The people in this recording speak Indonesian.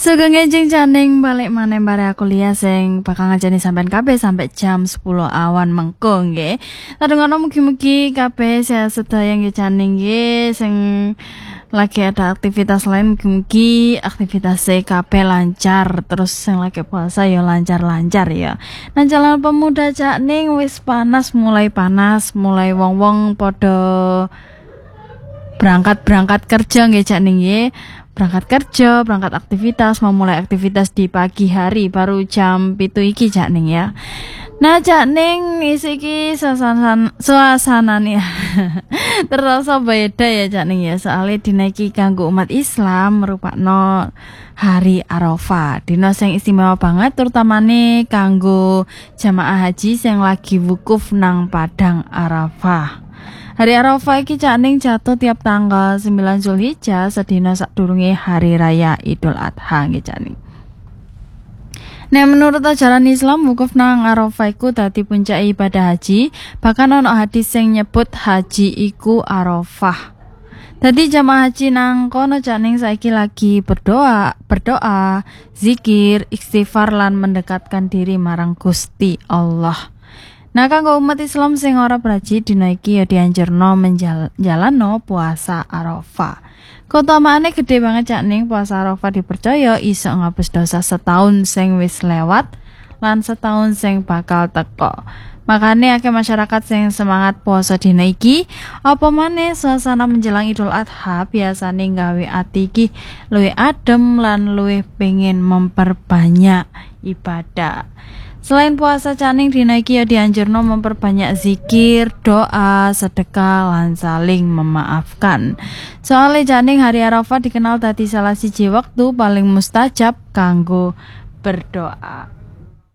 Sugeng enjing janing balik maneh bare kuliah sing bakal ngajeni sampean kabeh sampai jam 10 awan mengko nggih. Kadang-kadang mugi-mugi kabeh sedaya nggih janing nggih sing lagi ada aktivitas lain mugi-mugi aktivitas kabeh lancar terus sing lagi puasa ya lancar-lancar ya. Nah jalan pemuda janing wis mulai panas, mulai wong-wong padha berangkat kerja nggih janing nggih. Berangkat kerja, berangkat aktivitas, memulai aktivitas di pagi hari baru jam 7 iki Cak Ning ya. Nah Cak Ning iki suasana nih terasa beda ya Cak Ning ya. Soalnya dina iki kanggo umat Islam merupakno hari Arafah. Dina sing istimewa banget terutamane kanggo jamaah haji sing lagi wukuf nang Padang Arafah. Hari Arafah iki Cak Ning jatuh tiap tanggal 9 Zulhijjah sedina sadurunge hari raya Idul Adha nggih Cak Ning. Nah menurut ajaran Islam wukuf nang Arafah iku dadi puncak ibadah haji, bahkan ana hadis sing nyebut haji iku Arafah. Dadi jamaah haji nang kono Cak Ning saiki lagi berdoa, zikir, istighfar lan mendekatkan diri marang Gusti Allah. Nah kanggo umat Islam sing ora berhaji dina iki ya dianjurno menjalanno puasa Arafah. Keutamaane gede banget Cak Ning, puasa Arafah dipercaya iso ngapus dosa setahun sing wis lewat lan setahun sing bakal teko. Makane akeh masyarakat sing semangat puasa dina iki, apa maneh suasana menjelang Idul Adha biasane gawe ati iki luwih adem lan luwih pengen memperbanyak ibadah. Selain puasa Cak Ning dina iki ya dianjurno memperbanyak zikir, doa, sedekah lan saling memaafkan. Soalnya Cak Ning hari Arafah dikenal dadi salah siji wektu paling mustajab kanggo berdoa.